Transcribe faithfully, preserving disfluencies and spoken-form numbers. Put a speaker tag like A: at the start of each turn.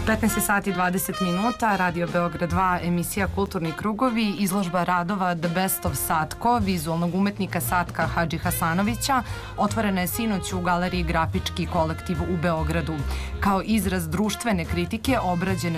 A: petnaest sati i dvadeset minuta, Radio Beograd dva, emisija Kulturni krugovi, izložba radova The Best of Satko, vizualnog umetnika Satka Hadži Hasanovića, otvorena je sinoć u galeriji Grafički kolektiv u Beogradu. Kao izraz društvene kritike obrađene